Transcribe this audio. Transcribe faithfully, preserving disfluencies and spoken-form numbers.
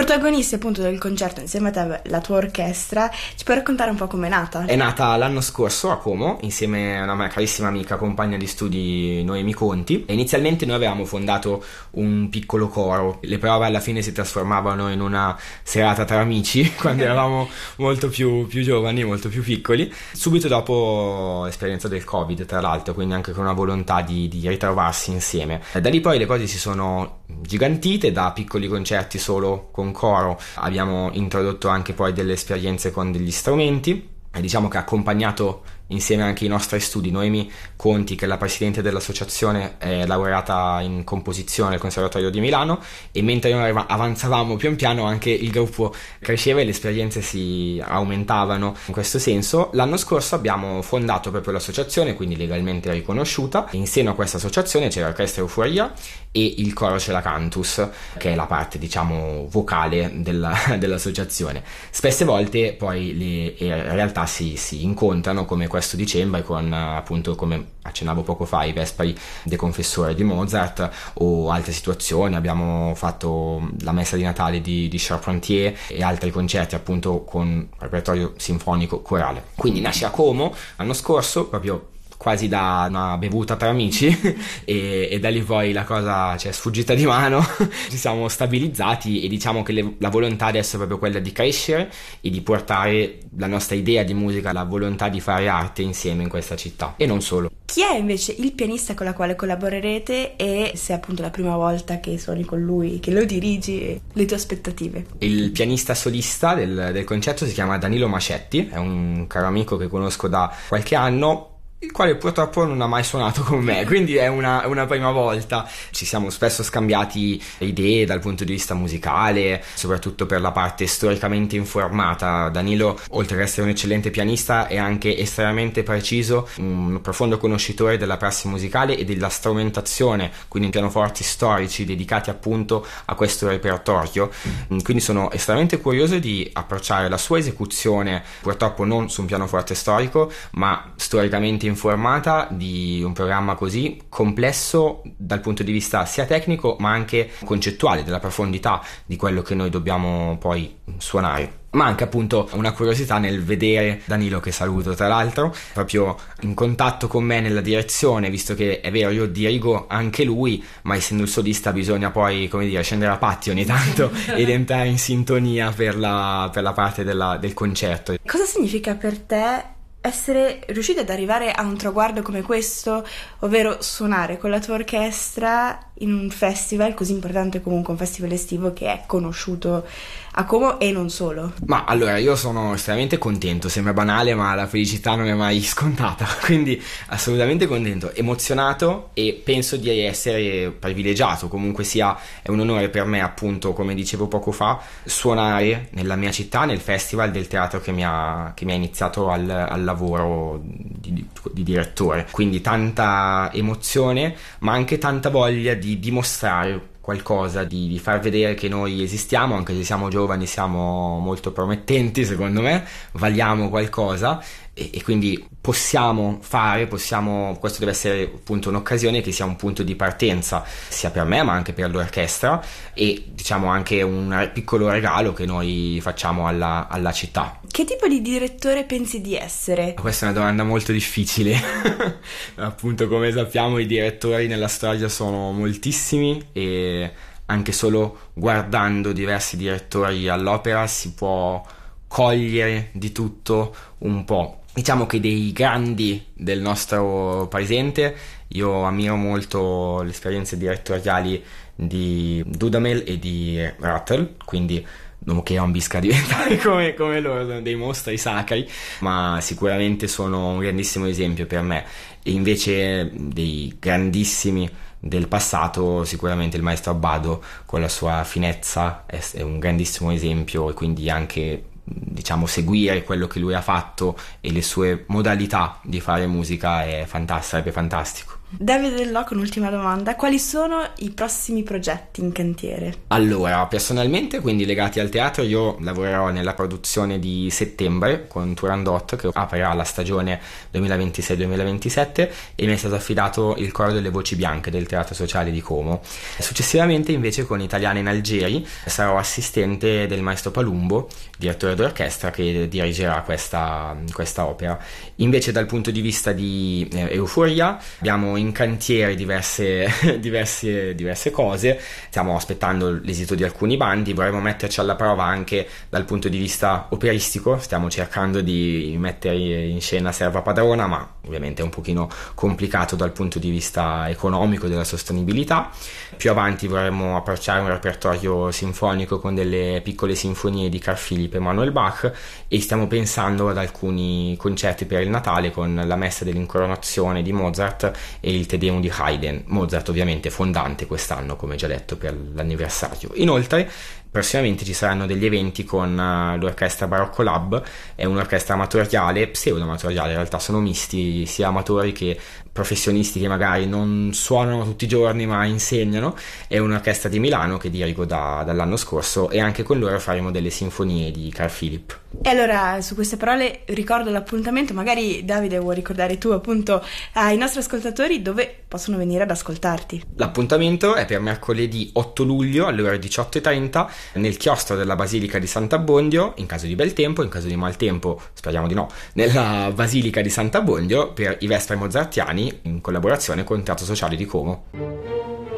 protagonisti appunto del concerto insieme a te, la tua orchestra, ci puoi raccontare un po' com'è nata? È nata l'anno scorso a Como insieme a una mia carissima amica, compagna di studi Noemi Conti, e inizialmente noi avevamo fondato un piccolo coro. Le prove alla fine si trasformavano in una serata tra amici quando eravamo molto più, più giovani, molto più piccoli, subito dopo l'esperienza del Covid tra l'altro, quindi anche con una volontà di, di ritrovarsi insieme. Da lì poi le cose si sono gigantite, da piccoli concerti solo con coro abbiamo introdotto anche poi delle esperienze con degli strumenti, e diciamo che ha accompagnato insieme anche i nostri studi Noemi Conti, che è la presidente dell'associazione, è laureata in composizione al Conservatorio di Milano, e mentre noi avanzavamo pian piano anche il gruppo cresceva e le esperienze si aumentavano in questo senso. L'anno scorso abbiamo fondato proprio l'associazione, quindi legalmente riconosciuta. In seno a questa associazione c'è l'orchestra Euforia e il coro Cela Cantus, che è la parte diciamo vocale della, dell'associazione. Spesse volte poi le in realtà si, si incontrano, come questo dicembre, con appunto, come accennavo poco fa, i Vespri de Confessore di Mozart o altre situazioni. Abbiamo fatto la messa di Natale di, di Charpentier e altri concerti appunto con repertorio sinfonico corale. Quindi nasce a Como l'anno scorso, proprio quasi da una bevuta tra amici e, e da lì poi la cosa ci è sfuggita di mano, ci siamo stabilizzati, e diciamo che le, la volontà adesso è proprio quella di crescere e di portare la nostra idea di musica, la volontà di fare arte insieme in questa città, e non solo. Chi è invece il pianista con la quale collaborerete, e se è appunto la prima volta che suoni con lui, che lo dirigi, le tue aspettative? Il pianista solista del, del concerto si chiama Danilo Mascetti, è un caro amico che conosco da qualche anno, il quale purtroppo non ha mai suonato con me, quindi è una, una prima volta. Ci siamo spesso scambiati idee dal punto di vista musicale, soprattutto per la parte storicamente informata. Danilo, oltre ad essere un eccellente pianista, è anche estremamente preciso, un profondo conoscitore della prassi musicale e della strumentazione, quindi pianoforti storici dedicati appunto a questo repertorio. Quindi sono estremamente curioso di approcciare la sua esecuzione, purtroppo non su un pianoforte storico, ma storicamente informata, di un programma così complesso dal punto di vista sia tecnico ma anche concettuale, della profondità di quello che noi dobbiamo poi suonare. Ma anche appunto una curiosità nel vedere Danilo, che saluto tra l'altro, proprio in contatto con me nella direzione, visto che è vero, io dirigo anche lui, ma essendo il solista bisogna poi, come dire, scendere a patti ogni tanto ed entrare in sintonia per la, per la parte della, del concerto. Cosa significa per te essere riusciti ad arrivare a un traguardo come questo, ovvero suonare con la tua orchestra in un festival così importante, comunque un festival estivo che è conosciuto a Como e non solo? Ma allora, io sono estremamente contento, sembra banale ma la felicità non è mai scontata, quindi assolutamente contento, emozionato, e penso di essere privilegiato. Comunque sia, è un onore per me, appunto, come dicevo poco fa, suonare nella mia città, nel festival del teatro che mi ha, che mi ha iniziato al, al lavoro di, di, di direttore. Quindi tanta emozione, ma anche tanta voglia di dimostrare qualcosa, di, di far vedere che noi esistiamo, anche se siamo giovani, siamo molto promettenti, secondo me, valiamo qualcosa, e, e quindi possiamo fare, possiamo, questo deve essere appunto un'occasione che sia un punto di partenza sia per me ma anche per l'orchestra, e diciamo anche un piccolo regalo che noi facciamo alla, alla città. Che tipo di direttore pensi di essere? Questa è una domanda molto difficile. Appunto, come sappiamo, i direttori nella storia sono moltissimi, e anche solo guardando diversi direttori all'opera si può cogliere di tutto un po'. Diciamo che dei grandi del nostro presente io ammiro molto le esperienze direttoriali di Dudamel e di Rattle, quindi nonché ambisca a diventare come, come loro, sono dei mostri sacri, ma sicuramente sono un grandissimo esempio per me. E invece dei grandissimi del passato, sicuramente il maestro Abbado con la sua finezza è un grandissimo esempio, e quindi anche, diciamo, seguire quello che lui ha fatto e le sue modalità di fare musica è fantastico, sarebbe fantastico. Davide Dell'Oca, un'ultima domanda: quali sono i prossimi progetti in cantiere? Allora, personalmente, quindi legati al teatro, io lavorerò nella produzione di settembre con Turandot, che aprirà la stagione duemilaventisei duemilaventisette, e mi è stato affidato il coro delle voci bianche del Teatro Sociale di Como. Successivamente, invece, con Italiana in Algeri sarò assistente del maestro Palumbo, direttore d'orchestra, che dirigerà questa, questa opera. Invece, dal punto di vista di eh, Euforia, abbiamo in cantiere diverse, diverse, diverse cose. Stiamo aspettando l'esito di alcuni bandi, vorremmo metterci alla prova anche dal punto di vista operistico, stiamo cercando di mettere in scena Serva Padrona, ma ovviamente è un pochino complicato dal punto di vista economico, della sostenibilità. Più avanti vorremmo approcciare un repertorio sinfonico con delle piccole sinfonie di Carl Philipp e Manuel Bach, e stiamo pensando ad alcuni concerti per il Natale con la messa dell'incoronazione di Mozart e il Te Deum di Haydn. Mozart ovviamente fondante quest'anno, come già detto, per l'anniversario. Inoltre prossimamente ci saranno degli eventi con uh, l'orchestra Barocco Lab. È un'orchestra amatoriale, pseudo-amatoriale, in realtà sono misti, sia amatori che professionisti che magari non suonano tutti i giorni ma insegnano. È un'orchestra di Milano che dirigo da, dall'anno scorso, e anche con loro faremo delle sinfonie di Carl Philipp. E allora, su queste parole ricordo l'appuntamento, magari Davide vuoi ricordare tu appunto ai nostri ascoltatori dove possono venire ad ascoltarti. L'appuntamento è per mercoledì otto luglio alle ore diciotto e trenta nel chiostro della Basilica di Sant'Abbondio, in caso di bel tempo, in caso di maltempo speriamo di no, nella Basilica di Sant'Abbondio, per i Vespri Mozartiani in collaborazione con il Teatro Sociale di Como.